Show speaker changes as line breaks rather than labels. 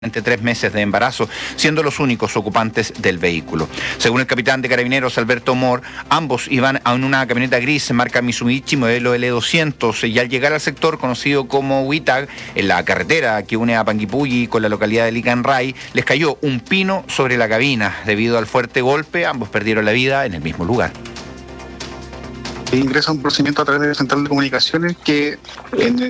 entre 3 meses de embarazo, siendo los únicos ocupantes del vehículo. Según el capitán de Carabineros, Alberto Mor, ambos iban en una camioneta gris marca Mitsubishi modelo L200 y al llegar al sector conocido como Huitag, en la carretera que une a Panguipulli con la localidad de Licanray, les cayó un pino sobre la cabina. Debido al fuerte golpe, ambos perdieron la vida en el mismo lugar.
Ingresa un procedimiento a través de la central de comunicaciones que en